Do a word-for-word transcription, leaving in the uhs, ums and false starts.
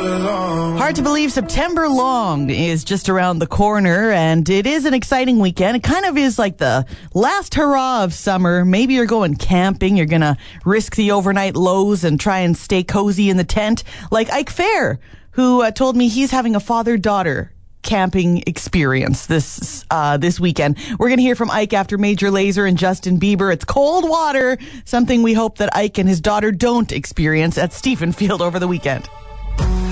Hard to believe September long is just around the corner, and it is an exciting weekend. It kind of is like the last hurrah of summer. Maybe you're going camping. You're going to risk the overnight lows and try and stay cozy in the tent. Like Ike Fair, who uh, told me he's having a father-daughter camping experience this uh, this weekend. We're going to hear from Ike after Major Lazer and Justin Bieber. It's cold water, something we hope that Ike and his daughter don't experience at Stephenfield over the weekend.